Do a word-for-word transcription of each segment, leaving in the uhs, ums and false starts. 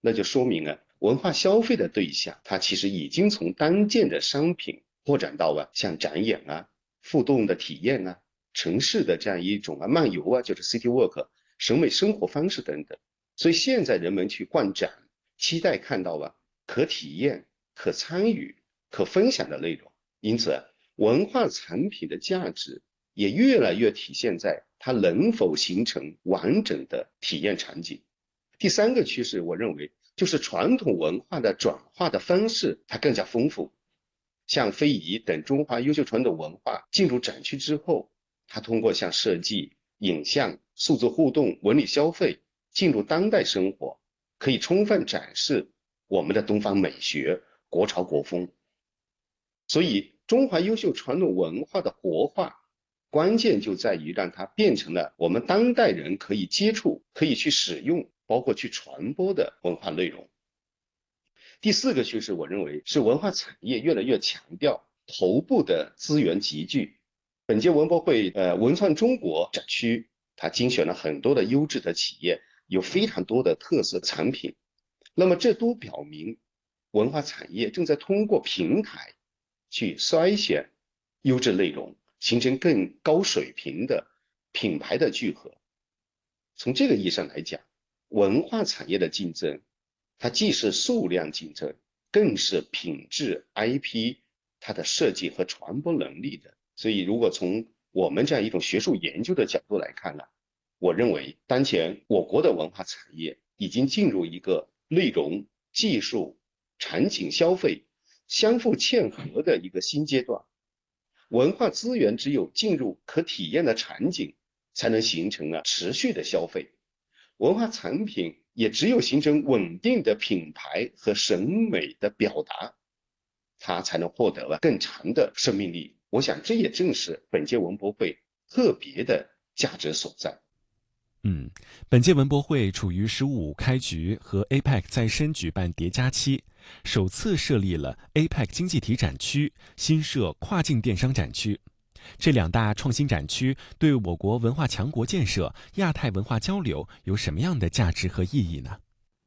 那就说明啊，文化消费的对象，它其实已经从单件的商品扩展到啊，像展演啊、互动的体验啊、城市的这样一种啊漫游啊，就是 city walk、审美生活方式等等。所以现在人们去逛展，期待看到啊可体验、可参与、可分享的内容。因此啊，文化产品的价值也越来越体现在它能否形成完整的体验场景。第三个趋势，我认为就是传统文化的转化的方式，它更加丰富。像非遗等中华优秀传统文化进入展区之后，它通过像设计、影像、数字互动、文旅消费进入当代生活，可以充分展示我们的东方美学、国潮国风。所以，中华优秀传统文化的活化，关键就在于让它变成了我们当代人可以接触、可以去使用，包括去传播的文化内容。第四个趋势，我认为是文化产业越来越强调头部的资源集聚。本届文博会，呃，文创中国展区，它精选了很多的优质的企业，有非常多的特色产品。那么这都表明，文化产业正在通过平台去筛选优质内容，形成更高水平的品牌的聚合。从这个意义上来讲，文化产业的竞争，它既是数量竞争，更是品质 I P 它的设计和传播能力的。所以，如果从我们这样一种学术研究的角度来看呢，我认为当前我国的文化产业已经进入一个内容、技术、场景消费相互嵌合的一个新阶段。文化资源只有进入可体验的场景，才能形成啊持续的消费。文化产品也只有形成稳定的品牌和审美的表达，它才能获得了更长的生命力。我想这也正是本届文博会特别的价值所在。 嗯，本届文博会处于“十五五”开局和 A P E C 在深举办叠加期，首次设立了 A P E C 经济体展区，新设跨境电商展区。这两大创新展区对我国文化强国建设、亚太文化交流有什么样的价值和意义呢？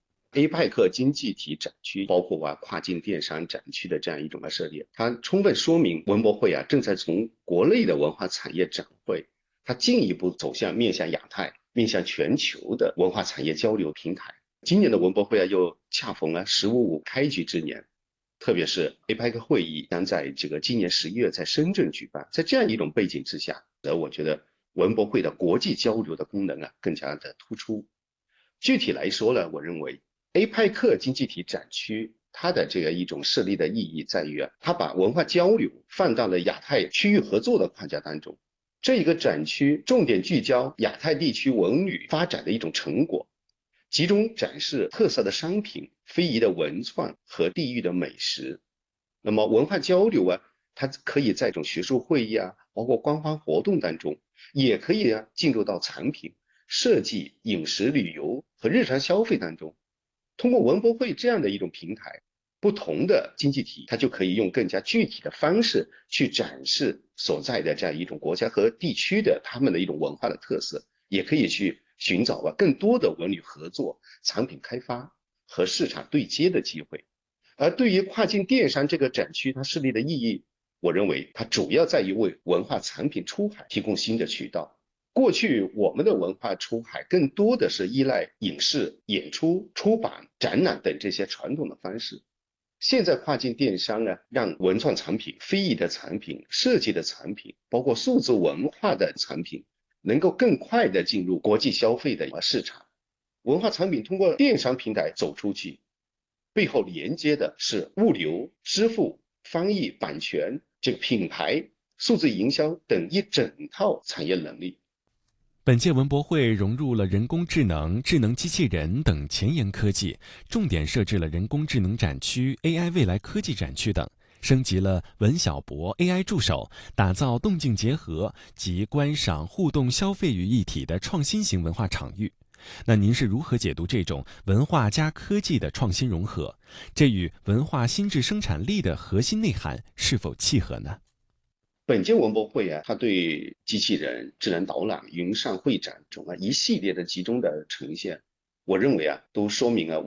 A P E C 经济体展区包括啊跨境电商展区的这样一种的设立，它充分说明文博会啊正在从国内的文化产业展会，它进一步走向面向亚太、面向全球的文化产业交流平台。今年的文博会啊又恰逢啊“十五五”开局之年，特别是 A P E C 会议将在这个今年十一月在深圳举办，在这样一种背景之下，呃，我觉得文博会的国际交流的功能啊更加的突出。具体来说呢，我认为 A P E C 经济体展区它的这个一种设立的意义在于啊，它把文化交流放到了亚太区域合作的框架当中。这一个展区重点聚焦亚太地区文旅发展的一种成果，集中展示特色的商品、非遗的文创和地域的美食。那么文化交流啊，它可以在这种学术会议啊，包括官方活动当中，也可以啊进入到产品设计、饮食、旅游和日常消费当中。通过文博会这样的一种平台，不同的经济体它就可以用更加具体的方式去展示所在的这样一种国家和地区的他们的一种文化的特色，也可以去寻找啊更多的文旅合作、产品开发和市场对接的机会。而对于跨境电商这个展区，它设立的意义，我认为它主要在于为文化产品出海提供新的渠道。过去我们的文化出海更多的是依赖影视、演出、出版、展览等这些传统的方式。现在跨境电商呢，让文创产品、非遗的产品、设计的产品，包括数字文化的产品，能够更快的进入国际消费的市场。文化产品通过电商平台走出去，背后连接的是物流、支付、翻译、版权、这个品牌、数字营销等一整套产业能力。 本届文博会融入了人工智能、智能机器人等前沿科技，重点设置了人工智能展区、A I 未来科技展区等，升级了文小博 A I 助手，打造动静结合及观赏、互动、消费于一体的创新型文化场域。那您是如何解读这种文化加科技的创新融合？这与文化新质生产力的核心内涵是否契合呢？ 本届文博会啊，它对机器人、智能导览、云上会展中啊一系列的集中的呈现，我认为啊，都说明了